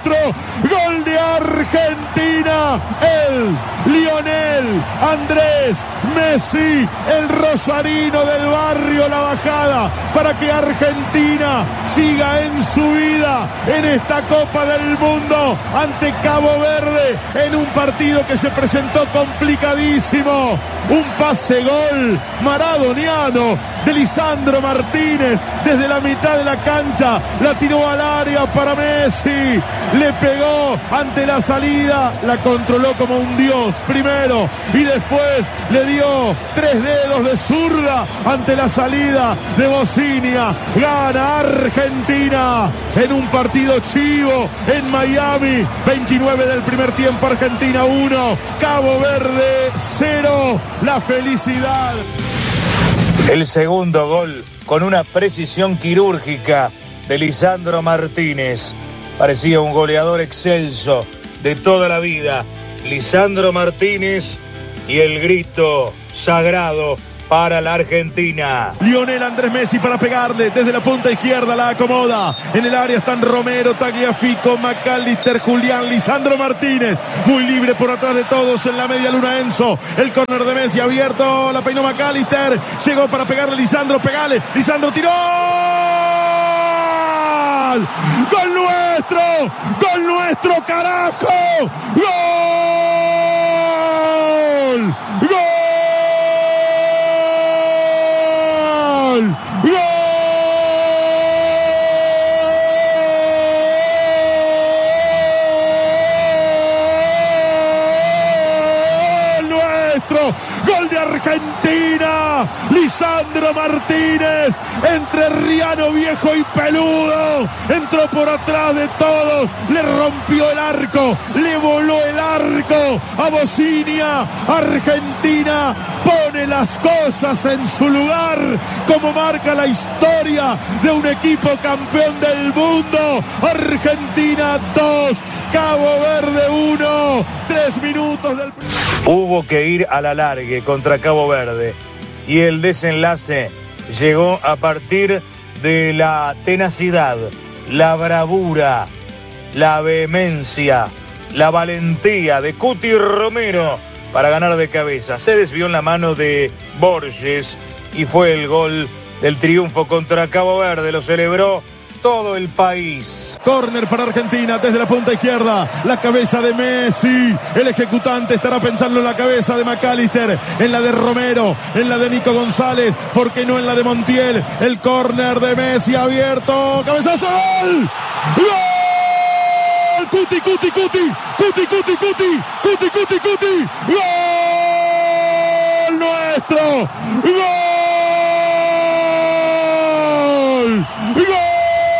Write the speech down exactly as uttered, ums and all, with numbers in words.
nuestro, gol de Argentina, el Lionel Andrés Messi, el rosarino del barrio La Bajada, para que Argentina siga en su vida en esta Copa del Mundo ante Cabo Verde, en un partido que se presentó complicadísimo. Un pase gol maradoniano de Lisandro Martínez desde la mitad de la cancha, la tiró al área para Messi, le pegó ante la salida, la controló como un dios primero y después le dio tres dedos de zurda ante la salida de Bocinia. Gana Argentina en un partido chivo en Miami. veintinueve del primer tiempo, Argentina uno, Cabo Verde cero. La felicidad. El segundo gol con una precisión quirúrgica de Lisandro Martínez. Parecía un goleador excelso de toda la vida. Lisandro Martínez y el grito sagrado para la Argentina. Lionel Andrés Messi para pegarle desde la punta izquierda, la acomoda. En el área están Romero, Tagliafico, McAllister, Julián, Lisandro Martínez. Muy libre por atrás de todos en la media luna Enzo. El córner de Messi abierto, la peinó McAllister. Llegó para pegarle Lisandro, pegale. Lisandro tiró. ¡Gol nuestro! ¡Gol nuestro, carajo! ¡Gol! ¡Gol! ¡Gol! Nuestro, gol de Argentina, Lisandro Martínez, entrerriano viejo y peludo, entró por atrás de todos, le rompió el arco, le voló el arco a Bocinia. Argentina pone las cosas en su lugar, como marca la historia de un equipo campeón del mundo. Argentina dos, Cabo Verde uno, tres minutos del primer... Hubo que ir a la largue contra Cabo Verde y el desenlace llegó a partir de la tenacidad, la bravura, la vehemencia, la valentía de Cuti Romero para ganar de cabeza. Se desvió en la mano de Borges y fue el gol del triunfo contra Cabo Verde. Lo celebró todo el país. Córner para Argentina desde la punta izquierda, la cabeza de Messi, el ejecutante estará pensando en la cabeza de McAllister, en la de Romero, en la de Nico González, ¿por qué no en la de Montiel? El córner de Messi abierto, cabezazo, ¡gol! ¡Gol! Cuti, Cuti, Cuti, Cuti, Cuti, Cuti, Cuti, Cuti, Cuti, ¡gol nuestro! ¡Gol!